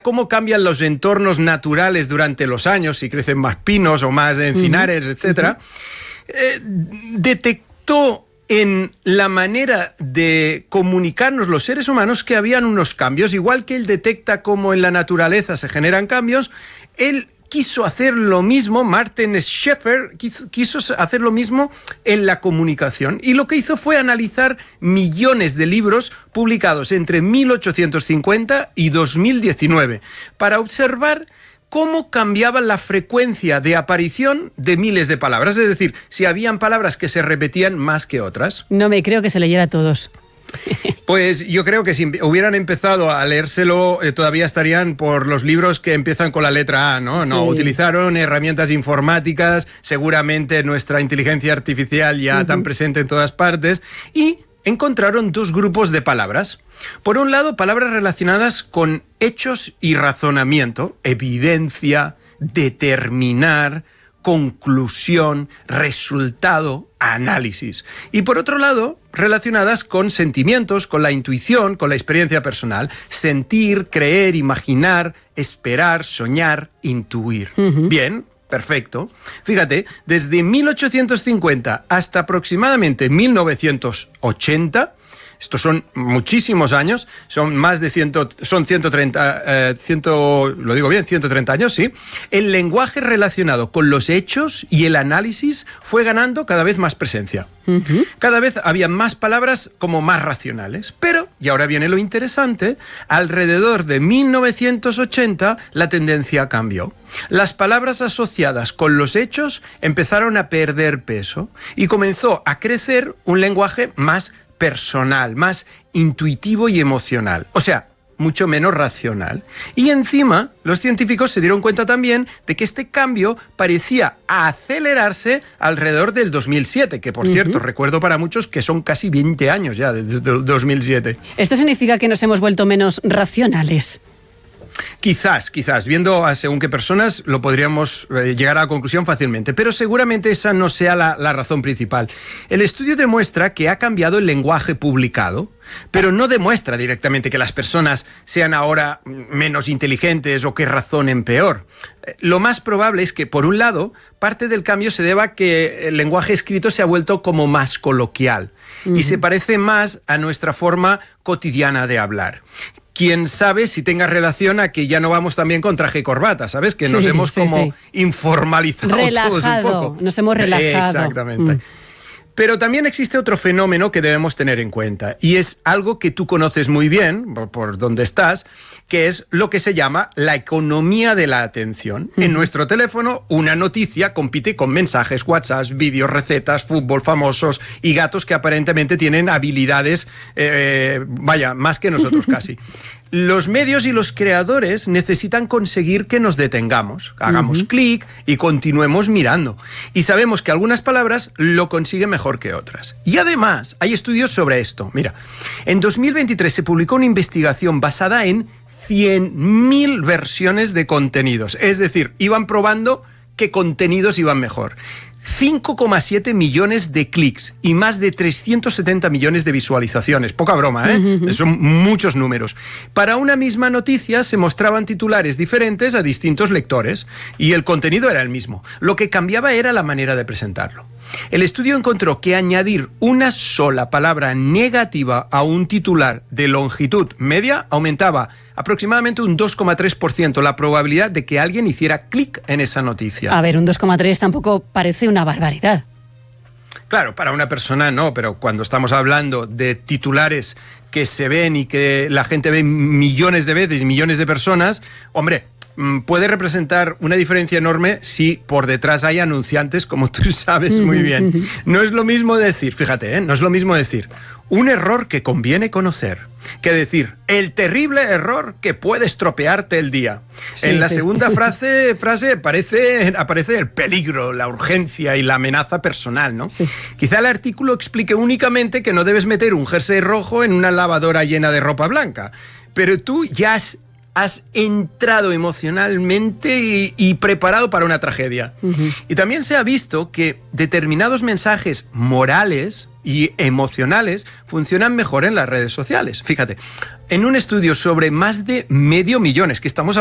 cómo cambian los entornos naturales durante los años, si crecen más pinos o más encinares, etcétera, detectó en la manera de comunicarnos los seres humanos que habían unos cambios. Igual que él detecta cómo en la naturaleza se generan cambios, él quiso hacer lo mismo, Martin Scheffer quiso hacer lo mismo en la comunicación. Y lo que hizo fue analizar millones de libros publicados entre 1850 y 2019 para observar cómo cambiaba la frecuencia de aparición de miles de palabras. Es decir, si habían palabras que se repetían más que otras. No me creo que se leyera a todos. Pues yo creo que si hubieran empezado a leérselo, todavía estarían por los libros que empiezan con la letra A, ¿no? No, utilizaron herramientas informáticas, seguramente nuestra inteligencia artificial ya tan presente en todas partes, y encontraron dos grupos de palabras. Por un lado, palabras relacionadas con hechos y razonamiento, evidencia, determinar, conclusión, resultado, análisis. Y por otro lado, relacionadas con sentimientos, con la intuición, con la experiencia personal, sentir, creer, imaginar, esperar, soñar, intuir. Bien, perfecto. Fíjate, desde 1850 hasta aproximadamente 1980, estos son muchísimos años, son más de 130 años, sí. El lenguaje relacionado con los hechos y el análisis fue ganando cada vez más presencia. Cada vez había más palabras como más racionales. Pero, y ahora viene lo interesante, alrededor de 1980 la tendencia cambió. Las palabras asociadas con los hechos empezaron a perder peso y comenzó a crecer un lenguaje más personal, más intuitivo y emocional. O sea, mucho menos racional. Y encima, los científicos se dieron cuenta también de que este cambio parecía acelerarse alrededor del 2007, que por cierto, recuerdo para muchos que son casi 20 años ya desde el 2007. ¿Esto significa que nos hemos vuelto menos racionales? Quizás, viendo a según qué personas lo podríamos llegar a la conclusión fácilmente, pero seguramente esa no sea la razón principal. El estudio demuestra que ha cambiado el lenguaje publicado, pero no demuestra directamente que las personas sean ahora menos inteligentes o que razonen peor. Lo más probable es que, por un lado, parte del cambio se deba a que el lenguaje escrito se ha vuelto como más coloquial y se parece más a nuestra forma cotidiana de hablar. Quién sabe si tenga relación a que ya no vamos también con traje y corbata, ¿sabes? Que nos hemos informalizado todos un poco. Nos hemos relajado. Exactamente. Pero también existe otro fenómeno que debemos tener en cuenta, y es algo que tú conoces muy bien, por donde estás, que es lo que se llama la economía de la atención. En nuestro teléfono, una noticia compite con mensajes, WhatsApp, vídeos, recetas, fútbol, famosos y gatos que aparentemente tienen habilidades, más que nosotros casi. Los medios y los creadores necesitan conseguir que nos detengamos, hagamos clic y continuemos mirando. Y sabemos que algunas palabras lo consiguen mejor que otras. Y además, hay estudios sobre esto. Mira, en 2023 se publicó una investigación basada en 100.000 versiones de contenidos. Es decir, iban probando qué contenidos iban mejor. 5,7 millones de clics y más de 370 millones de visualizaciones. Poca broma, ¿eh? Son muchos números. Para una misma noticia se mostraban titulares diferentes a distintos lectores y el contenido era el mismo. Lo que cambiaba era la manera de presentarlo. El estudio encontró que añadir una sola palabra negativa a un titular de longitud media aumentaba aproximadamente un 2,3% la probabilidad de que alguien hiciera clic en esa noticia. A ver, un 2,3 tampoco parece una barbaridad. Claro, para una persona no, pero cuando estamos hablando de titulares que se ven y que la gente ve millones de veces, millones de personas, hombre, puede representar una diferencia enorme si por detrás hay anunciantes, como tú sabes muy bien. No es lo mismo decir, fíjate, no es lo mismo decir un error que conviene conocer que decir el terrible error que puede estropearte el día. En la segunda frase aparece el peligro, la urgencia y la amenaza personal, ¿no? Sí. Quizá el artículo explique únicamente que no debes meter un jersey rojo en una lavadora llena de ropa blanca, pero tú ya has entrado emocionalmente y preparado para una tragedia. Y también se ha visto que determinados mensajes morales y emocionales funcionan mejor en las redes sociales. Fíjate, en un estudio sobre más de 500.000, es que estamos